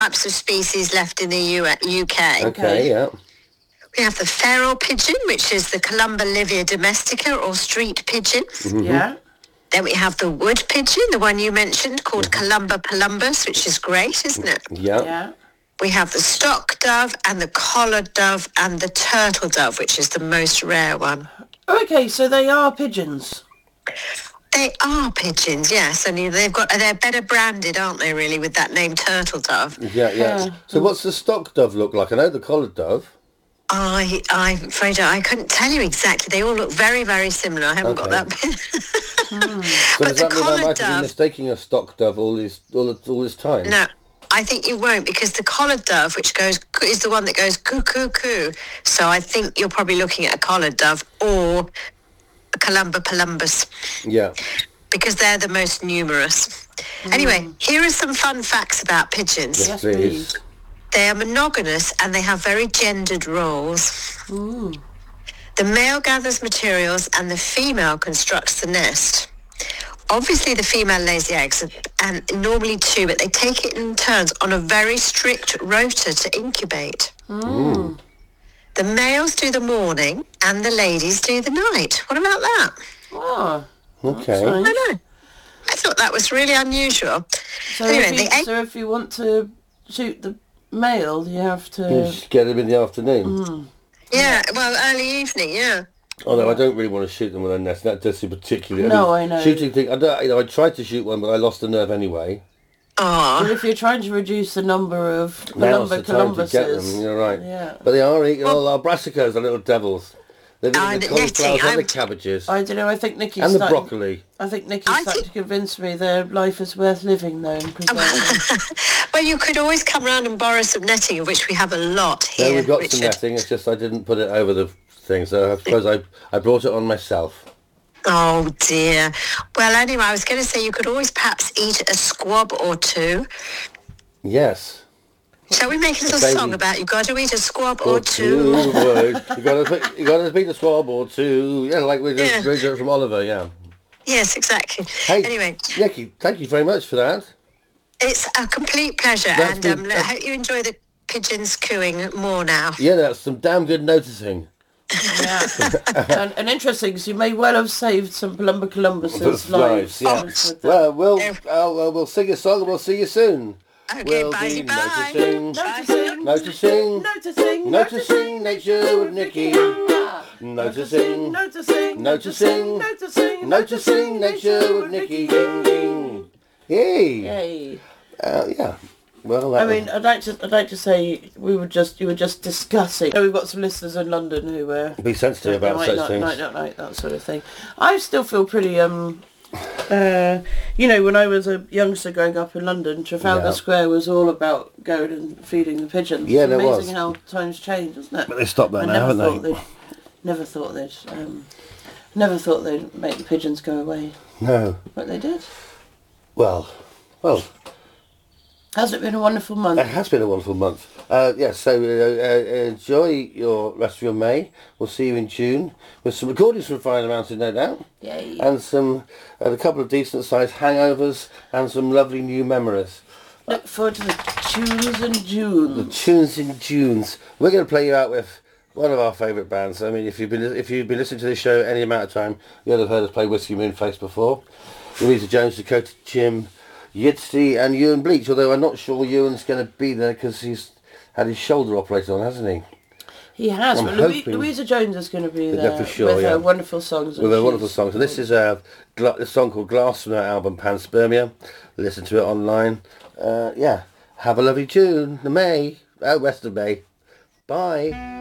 types of species left in the UK. Okay, yeah. We have the feral pigeon, which is the Columba livia domestica or street pigeon. Mm-hmm. Yeah. Then we have the wood pigeon, the one you mentioned, called Columba palumbus, which is great, isn't it? Yeah. Yeah. We have the stock dove and the collared dove and the turtle dove, which is the most rare one. Okay, so they are pigeons. They are pigeons, yes, and they're better branded, aren't they, really, with that name turtle dove? Yeah. So what's the stock dove look like? I know the collared dove. I'm afraid I couldn't tell you exactly. They all look very, very similar. I haven't got that bit. So But does that the mean I collared might have been dove... mistaking a stock dove all this time? No, I think you won't, because the collared dove, which is the one that goes coo, coo, coo. So I think you're probably looking at a collared dove or a Columba palumbus. Yeah. Because they're the most numerous. Anyway, here are some fun facts about pigeons. Yes, please. They are monogamous and they have very gendered roles. The male gathers materials and the female constructs the nest. Obviously, the female lays the eggs, and normally two, but they take it in turns on a very strict rota to incubate. The males do the morning and the ladies do the night. What about that? Oh. Okay. I know. I thought that was really unusual. So, Anyway, if you want to shoot the male, you have You to... just get them in the afternoon. Yeah, well, early evening, yeah. Although I don't really want to shoot them with a nest. That does seem particularly... No, I know. Shooting thing... I tried to shoot one, but I lost the nerve anyway. Oh, But if you're trying to reduce the number of Now's the time to get them. Columbuses... You're right. Yeah. But they are eating all our brassicas, the little devils. They're eating the the cauliflowers netting, and the cabbages. I don't know, I think Nikki's And the starting... broccoli. I think Nikki's I starting think- to convince me their life is worth living, though. well, you could always come round and borrow some netting, of which we have a lot Yeah, here, we've got Richard. some netting. It's just I didn't put it over the thing, so I suppose I brought it on myself. Oh, dear. Well, anyway, I was going to say you could always perhaps eat a squab or two. Yes. Shall we make a little baby. song about you got to eat a squab or two? you gotta beat the squab or two. Yeah, like we just read it from Oliver. Yeah. Yes, exactly. Hey, Anyway, Nikki, thank you very much for that. it's a complete pleasure, That's and been- I hope you enjoy the pigeons cooing more now. Yeah, that's some damn good noticing. Yeah. and interesting, because you may well have saved some Columbuses' lives. Yeah. With that. Well, we'll sing a song and we'll see you soon. Okay, We'll bye, be bye. noticing nature with Nikki. Noticing nature with Nikki. Ding, ding. Hey. Yay. Yeah. Well, I mean, I'd like to say you were just discussing. We've got some listeners in London who were be sensitive about might such not, things. might not like that sort of thing. I still feel pretty when I was a youngster growing up in London, Trafalgar Yeah. Square was all about going and feeding the pigeons. Yeah, It's there was. amazing how times change, isn't it? But they stopped that I now, never haven't thought never thought they'd make the pigeons go away, No. but they did. Well, Has it been a wonderful month? it has been a wonderful month. Yes, so enjoy your rest of your May. We'll see you in June with some recordings from Fire the Mountain, no doubt. Yay. And a couple of decent sized hangovers and some lovely new memories. Look forward to the tunes in June. The tunes in Junes. We're going to play you out with one of our favourite bands. I mean, if you've been listening to this show any amount of time, you'll have heard us play Whiskey Moonface before. Louisa Jones, Dakota Jim, Yitzy and Ewan Bleach, although I'm not sure Ewan's going to be there because he's had his shoulder operated on, hasn't he? He has, I'm but hoping- Louisa Jones is going to be Yeah, there for sure, with yeah. her wonderful songs. With a wonderful song. So this is a song called Glass from her album Panspermia. Listen to it online. Have a lovely tune. May. Rest of May. Bye.